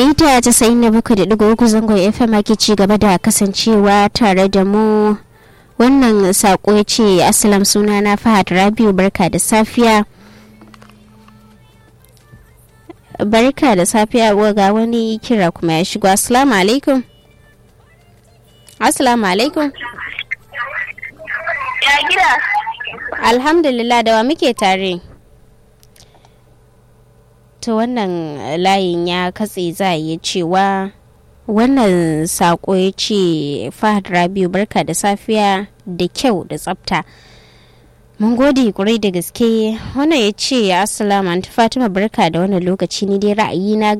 mita 97.3 zangon FM ake ci gaba da kasancewa tare da mu. Wannan sako ya ce assalam, suna na Fahad Rabiu, barka da safiya. Barka da safiya, ga wani kira kuma ya shigo. Assalamu alaikum. Assalamu alaikum. Ya gida. Alhamdulillah, da wa muke tare? To wannan layin ya katse, za ya cewa wannan sako ya ce Fahad Rabiu, barka da safiya da kyau da tsafta. Mun gode kurai da gaske. Wannan ya ce assalamu, Aunty Fatima, barka da wannan lokaci. Ni dai ra'ayina